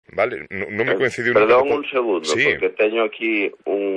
vale? Non me coincidiu Perdón un segundo, sí. porque teño aquí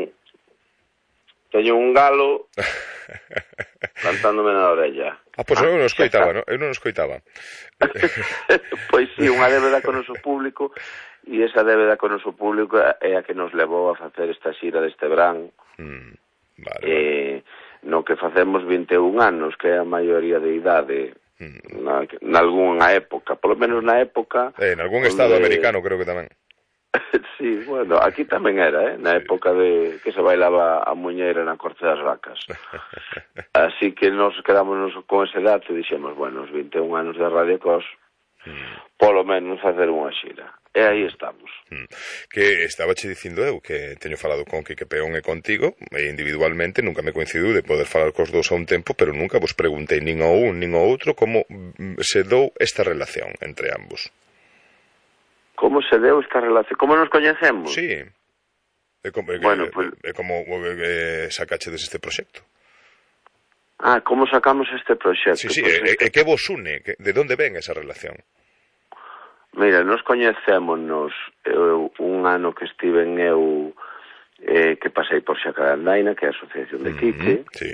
un galo cantándome na orella. Pois eu non escoitaba, non? Eu non escoitaba. Pois sí, unha débeda con o noso público, e esa débeda con o noso público é a que nos levou a facer esta xira deste verán. Vale. No que facemos 21 anos, que é a maioría de idade nalgúnha época, polo menos na época en algún estado americano creo que tamén. Sí, bueno, aquí tamén era, na época de que se bailaba a muñeira na corte das vacas. Así que nos quedamos con ese dato e dixemos, bueno, os 21 anos de Radio Cos, polo menos facer unha xira. E aí estamos. Que estaba che dicindo eu que teño falado con Quique Peón e contigo, e individualmente nunca me coincidiu de poder falar cos dous a un tempo, pero nunca vos preguntei nin ao un nin ao outro como se dou esta relación entre ambos. Como se deu esta relación? Como nos coñecemos? Sí. Bueno, pues... como sacachedes este proxecto? Como sacamos este proxecto? Sí, e que vos une? De onde ven esa relación? Mira, nos coñecémonos un ano que estiven eu que pasei por Xacarandaina, que é a asociación de Quique. Sí.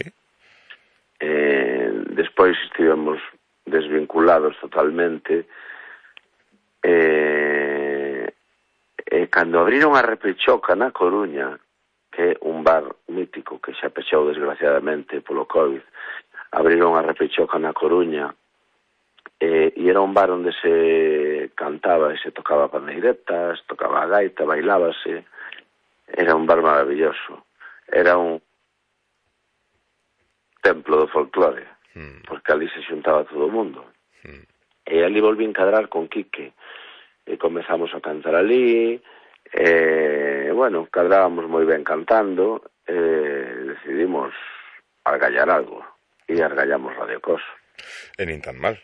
Despois estivemos desvinculados totalmente. Cando abriron a Repechoca na Coruña, que é un bar mítico que xa pechou desgraciadamente polo COVID, abriron a Repechoca na Coruña, e era un bar onde se cantaba e se tocaba pandeiretas, tocaba a gaita, bailábase. Era un bar maravilloso, era un templo do folclore, porque ali se xuntaba todo o mundo. E ali volví a encadrar con Quique, e comezamos a cantar ali, bueno, cadrábamos moi ben cantando, decidimos argallar algo, e argallamos Radio Cos. E nin tan mal.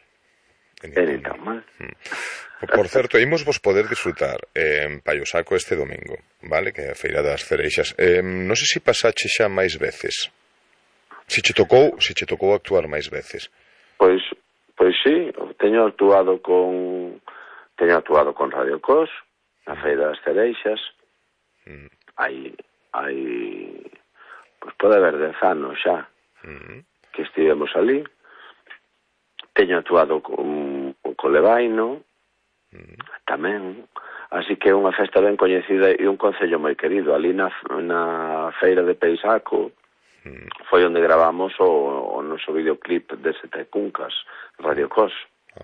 Por certo, imos vos poder disfrutar en Paio Saco este domingo, vale? Que é a Feira das Cereixas. Non sei se pasache xa máis veces. Se che tocou actuar máis veces. Pois sí, teño actuado con Radio Cos na Feira das Cereixas. Hai pois pode haber 10 anos xa que estivemos ali. Teño actuado con Levaino tamén, así que é unha festa ben coñecida e un concello moi querido. Ali na feira de Peisaco foi onde gravamos o noso videoclip de Sete Cuncas, Radio Cos.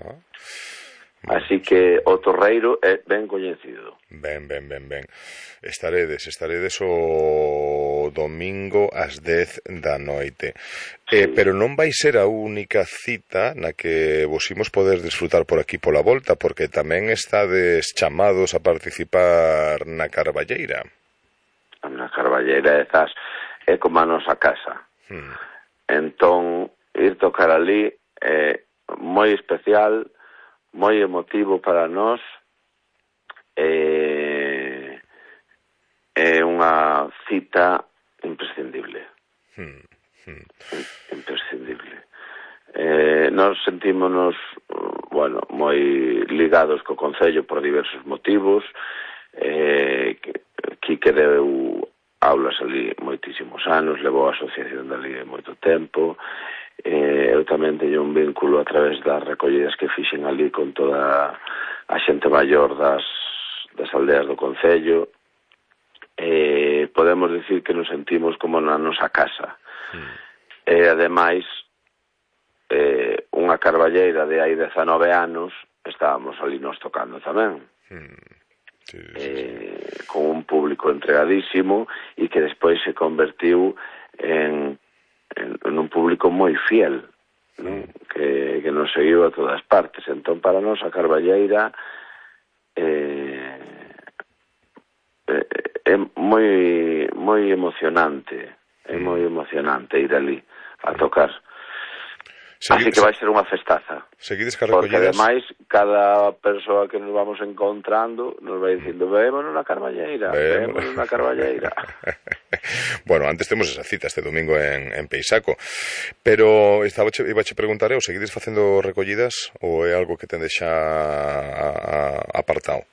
Así que o Torreiro é ben coñecido. Ben. Estaredes o domingo ás 10 da noite. Pero non vai ser a única cita na que vos imos poder disfrutar por aquí pola volta, porque tamén estades chamados a participar na Carballeira. Na Carballeira é como a nosa casa. Entón, ir tocar ali é moi especial, moi emotivo para nós. É unha cita imprescindible. Imprescindible. Nós sentímonos, bueno, moi ligados co concello por diversos motivos. Quique deu aulas ali moitísimos anos, levou a asociación dali de moito tempo. Eu tamén teño un vínculo a través das recollidas que fixen ali con toda a xente maior das aldeas do concello. Podemos dicir que nos sentimos como na nosa casa. E ademais, unha carballeira de hai 19 anos estábamos ali nos tocando tamén. Sí. Con un público entregadísimo e que despois se convertiu en un público moi fiel, non? Que nos seguiu a todas partes. Entón, para nós, a Carballeira é moi emocionante. É moi emocionante ir ali a tocar. Así que vai ser unha festaza. Seguides que recollidas. Porque ademais, cada persoa que nos vamos encontrando nos vai dicindo, vémonos na Carballeira. Bueno, antes temos esa cita este domingo en Peisaco, pero iba a preguntar eu, seguides facendo recollidas ou é algo que tendes xa apartado?